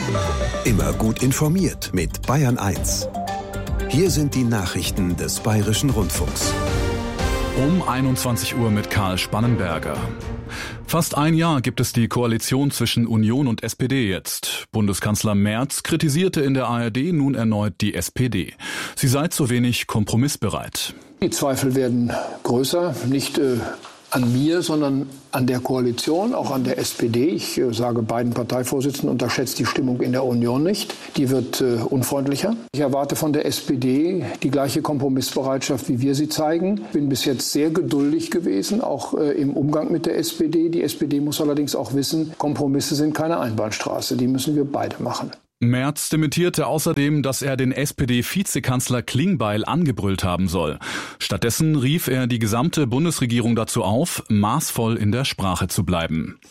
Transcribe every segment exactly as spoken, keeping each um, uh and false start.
Immer gut informiert mit Bayern eins. Hier sind die Nachrichten des Bayerischen Rundfunks. Um einundzwanzig Uhr mit Karl Spannenberger. Fast ein Jahr gibt es die Koalition zwischen Union und S P D jetzt. Bundeskanzler Merz kritisierte in der A R D nun erneut die S P D. Sie sei zu wenig kompromissbereit. Die Zweifel werden größer, nicht äh, an mir, sondern an der Koalition, auch an der S P D. Ich äh, sage beiden Parteivorsitzenden, unterschätzt die Stimmung in der Union nicht. Die wird äh, unfreundlicher. Ich erwarte von der S P D die gleiche Kompromissbereitschaft, wie wir sie zeigen. Ich bin bis jetzt sehr geduldig gewesen, auch äh, im Umgang mit der S P D. Die S P D muss allerdings auch wissen, Kompromisse sind keine Einbahnstraße. Die müssen wir beide machen. Merz dementierte außerdem, dass er den S P D-Vizekanzler Klingbeil angebrüllt haben soll. Stattdessen rief er die gesamte Bundesregierung dazu auf, maßvoll in der Sprache zu bleiben.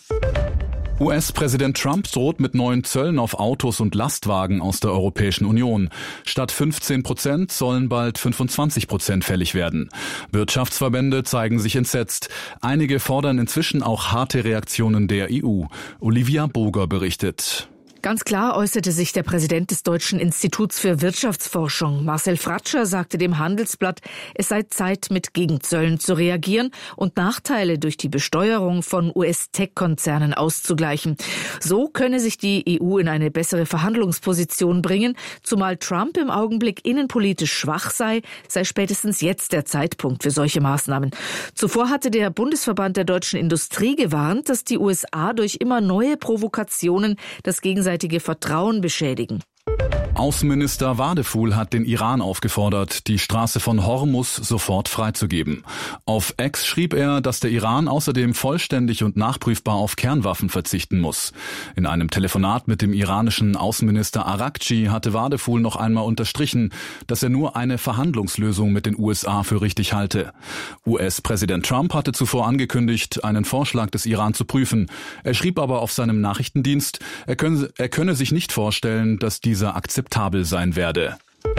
U S-Präsident Trump droht mit neuen Zöllen auf Autos und Lastwagen aus der Europäischen Union. Statt fünfzehn Prozent sollen bald fünfundzwanzig Prozent fällig werden. Wirtschaftsverbände zeigen sich entsetzt. Einige fordern inzwischen auch harte Reaktionen der E U. Olivia Boger berichtet. Ganz klar äußerte sich der Präsident des Deutschen Instituts für Wirtschaftsforschung, Marcel Fratscher, sagte dem Handelsblatt, es sei Zeit, mit Gegenzöllen zu reagieren und Nachteile durch die Besteuerung von U S-Tech-Konzernen auszugleichen. So könne sich die E U in eine bessere Verhandlungsposition bringen, zumal Trump im Augenblick innenpolitisch schwach sei, sei spätestens jetzt der Zeitpunkt für solche Maßnahmen. Zuvor hatte der Bundesverband der deutschen Industrie gewarnt, dass die U S A durch immer neue Provokationen das gegenseitige Vertrauen beschädigen. Außenminister Wadefuhl hat den Iran aufgefordert, die Straße von Hormuz sofort freizugeben. Auf X schrieb er, dass der Iran außerdem vollständig und nachprüfbar auf Kernwaffen verzichten muss. In einem Telefonat mit dem iranischen Außenminister Arakci hatte Wadefuhl noch einmal unterstrichen, dass er nur eine Verhandlungslösung mit den U S A für richtig halte. U S-Präsident Trump hatte zuvor angekündigt, einen Vorschlag des Iran zu prüfen. Er schrieb aber auf seinem Nachrichtendienst, er könne, er könne sich nicht vorstellen, dass dieser akzeptabel sein werde.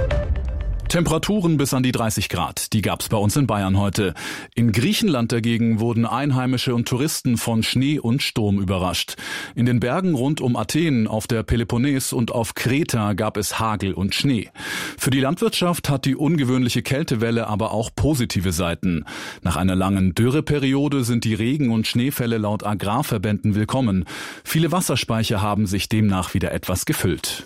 Temperaturen bis an die dreißig Grad, die gab's bei uns in Bayern heute. In Griechenland dagegen wurden Einheimische und Touristen von Schnee und Sturm überrascht. In den Bergen rund um Athen, auf der Peloponnes und auf Kreta gab es Hagel und Schnee. Für die Landwirtschaft hat die ungewöhnliche Kältewelle aber auch positive Seiten. Nach einer langen Dürreperiode sind die Regen- und Schneefälle laut Agrarverbänden willkommen. Viele Wasserspeicher haben sich demnach wieder etwas gefüllt.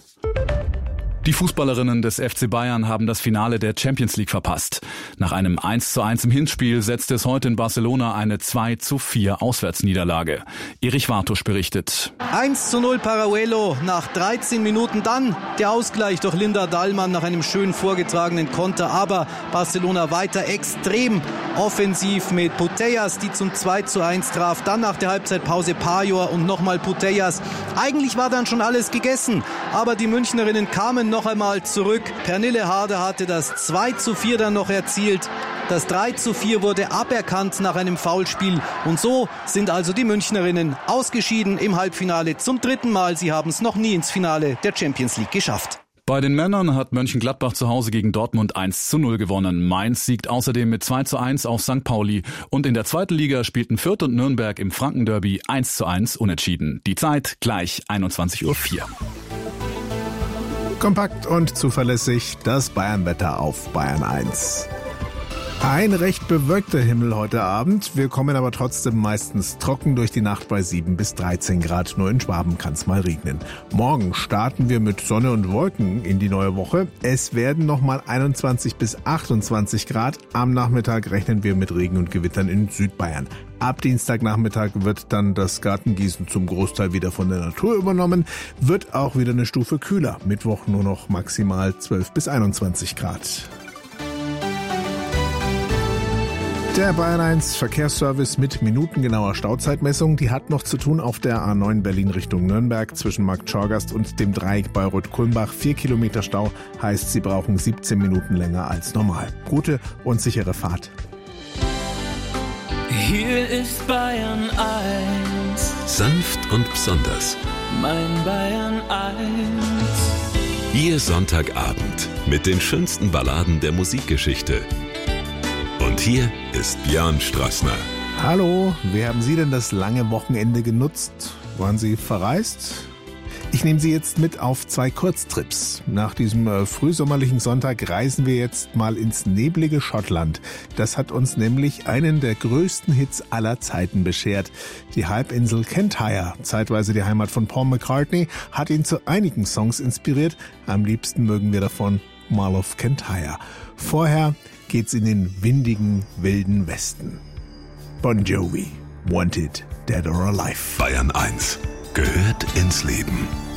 Die Fußballerinnen des F C Bayern haben das Finale der Champions League verpasst. Nach einem eins zu eins im Hinspiel setzte es heute in Barcelona eine zwei zu vier Auswärtsniederlage. Erich Wartusch berichtet. eins zu null Paraguelo nach dreizehn Minuten, dann der Ausgleich durch Linda Dahlmann nach einem schön vorgetragenen Konter. Aber Barcelona weiter extrem offensiv mit Putellas, die zum zwei zu eins traf. Dann nach der Halbzeitpause Pajor und nochmal Putellas. Eigentlich war dann schon alles gegessen, aber die Münchnerinnen kamen noch einmal zurück. Pernille Harder hatte das zwei zu vier dann noch erzielt. Das drei zu vier wurde aberkannt nach einem Foulspiel. Und so sind also die Münchnerinnen ausgeschieden im Halbfinale zum dritten Mal. Sie haben es noch nie ins Finale der Champions League geschafft. Bei den Männern hat Mönchengladbach zu Hause gegen Dortmund eins zu null gewonnen. Mainz siegt außerdem mit zwei zu eins auf Sankt Pauli. Und in der zweiten Liga spielten Fürth und Nürnberg im Frankenderby eins zu eins unentschieden. Die Zeit gleich einundzwanzig Uhr vier. Kompakt und zuverlässig das Bayernwetter auf Bayern eins. Ein recht bewölkter Himmel heute Abend. Wir kommen aber trotzdem meistens trocken durch die Nacht bei sieben bis dreizehn Grad. Nur in Schwaben kann es mal regnen. Morgen starten wir mit Sonne und Wolken in die neue Woche. Es werden nochmal einundzwanzig bis achtundzwanzig Grad. Am Nachmittag rechnen wir mit Regen und Gewittern in Südbayern. Ab Dienstagnachmittag wird dann das Gartengießen zum Großteil wieder von der Natur übernommen. Wird auch wieder eine Stufe kühler. Mittwoch nur noch maximal zwölf bis einundzwanzig Grad. Der Bayern eins Verkehrsservice mit minutengenauer Stauzeitmessung, die hat noch zu tun auf der A neun Berlin Richtung Nürnberg zwischen Markt Schorgast und dem Dreieck Bayreuth-Kulmbach. Vier Kilometer Stau heißt, Sie brauchen siebzehn Minuten länger als normal. Gute und sichere Fahrt. Hier ist Bayern eins. Sanft und besonders. Mein Bayern eins. Ihr Sonntagabend mit den schönsten Balladen der Musikgeschichte. Und hier ist Björn Strassner. Hallo, wie haben Sie denn das lange Wochenende genutzt? Waren Sie verreist? Ich nehme Sie jetzt mit auf zwei Kurztrips. Nach diesem äh, frühsommerlichen Sonntag reisen wir jetzt mal ins neblige Schottland. Das hat uns nämlich einen der größten Hits aller Zeiten beschert. Die Halbinsel Kintyre, zeitweise die Heimat von Paul McCartney, hat ihn zu einigen Songs inspiriert. Am liebsten mögen wir davon Mull of Kintyre. Vorher geht's in den windigen, wilden Westen. Bon Jovi, Wanted, Dead or Alive. Bayern eins gehört ins Leben.